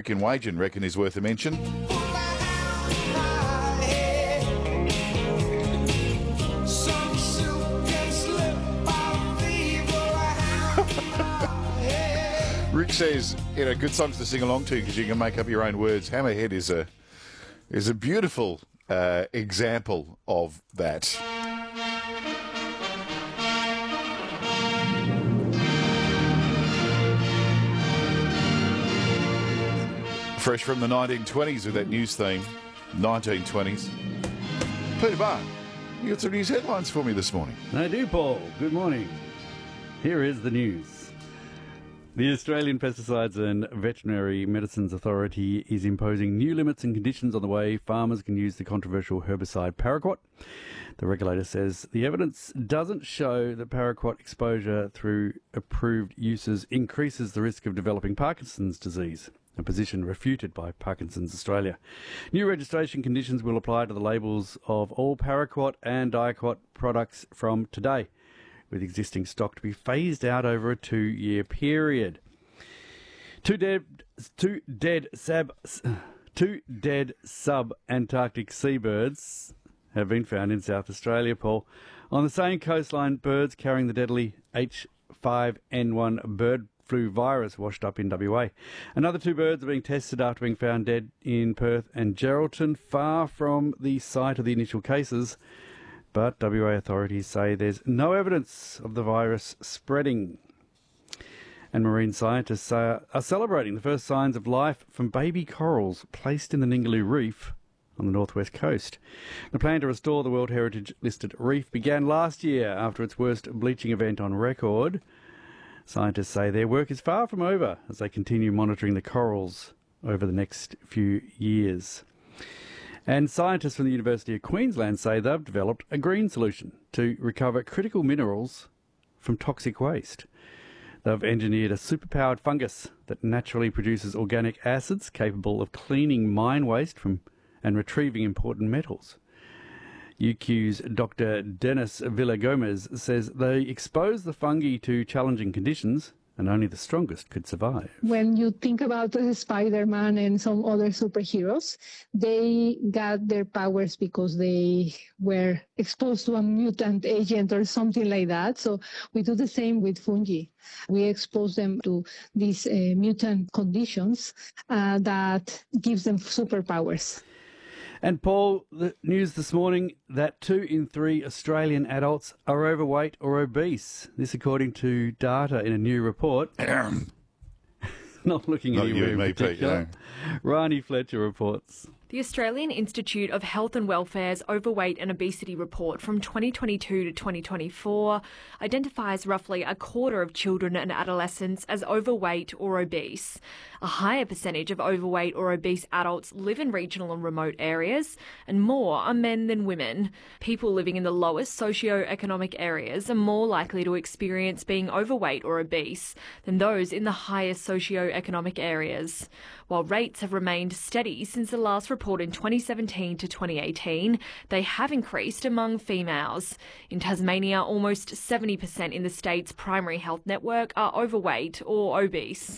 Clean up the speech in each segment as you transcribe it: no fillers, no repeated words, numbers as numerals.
American Wagen reckon is worth a mention. Rick says, good songs to sing along to because you can make up your own words. Hammerhead is a beautiful example of that. Fresh from the 1920s with that news theme. 1920s. Peter Barr, you got some news headlines for me this morning. I do, Paul. Good morning. Here is the news. The Australian Pesticides and Veterinary Medicines Authority is imposing new limits and conditions on the way farmers can use the controversial herbicide paraquat. The regulator says the evidence doesn't show that paraquat exposure through approved uses increases the risk of developing Parkinson's disease, a position refuted by Parkinson's Australia. New registration conditions will apply to the labels of all paraquat and diaquat products from today, with existing stock to be phased out over a 2-year period. Two dead sub-Antarctic seabirds have been found in South Australia, Paul. On the same coastline, birds carrying the deadly H5N1 bird flu virus washed up in WA. Another 2 birds are being tested after being found dead in Perth and Geraldton, far from the site of the initial cases. But WA authorities say there's no evidence of the virus spreading. And marine scientists are celebrating the first signs of life from baby corals placed in the Ningaloo Reef on the northwest coast. The plan to restore the World Heritage listed reef began last year after its worst bleaching event on record. Scientists say their work is far from over as they continue monitoring the corals over the next few years. And scientists from the University of Queensland say they've developed a green solution to recover critical minerals from toxic waste. They've engineered a superpowered fungus that naturally produces organic acids capable of cleaning mine waste and retrieving important metals. UQ's Dr. Dennis Villagomez says they expose the fungi to challenging conditions and only the strongest could survive. When you think about Spider-Man and some other superheroes, they got their powers because they were exposed to a mutant agent or something like that. So we do the same with fungi. We expose them to these mutant conditions that gives them superpowers. And Paul, the news this morning that 2 in 3 Australian adults are overweight or obese. This according to data in a new report. Not looking anywhere in particular. Rani Fletcher reports. The Australian Institute of Health and Welfare's Overweight and Obesity Report from 2022 to 2024 identifies roughly a quarter of children and adolescents as overweight or obese. A higher percentage of overweight or obese adults live in regional and remote areas, and more are men than women. People living in the lowest socio-economic areas are more likely to experience being overweight or obese than those in the highest socio-economic areas. While rates have remained steady since the last report in 2017 to 2018, they have increased among females. In Tasmania, almost 70% in the state's primary health network are overweight or obese.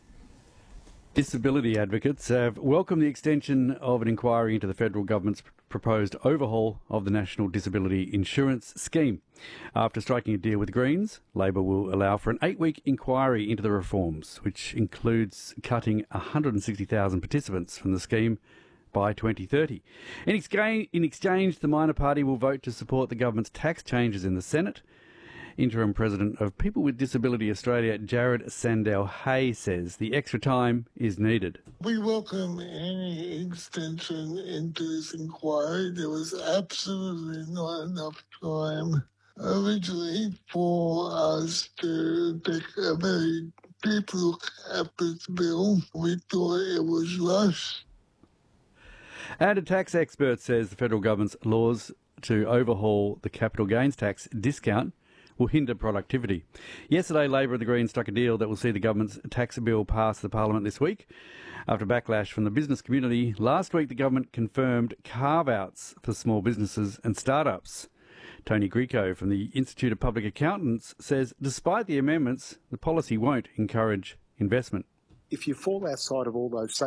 Disability advocates have welcomed the extension of an inquiry into the federal government's proposed overhaul of the National Disability Insurance Scheme. After striking a deal with the Greens, Labor will allow for an 8-week inquiry into the reforms, which includes cutting 160,000 participants from the scheme by 2030. In exchange, the minor party will vote to support the government's tax changes in the Senate. Interim President of People with Disability Australia, Jared Sandell-Hay, says the extra time is needed. We welcome any extension into this inquiry. There was absolutely not enough time originally for us to take a very deep look at this bill. We thought it was rushed. And a tax expert says the federal government's laws to overhaul the capital gains tax discount will hinder productivity. Yesterday, Labor and the Greens struck a deal that will see the government's tax bill pass the Parliament this week. After backlash from the business community, last week the government confirmed carve-outs for small businesses and startups. Tony Greco from the Institute of Public Accountants says despite the amendments, the policy won't encourage investment. If you fall outside of all those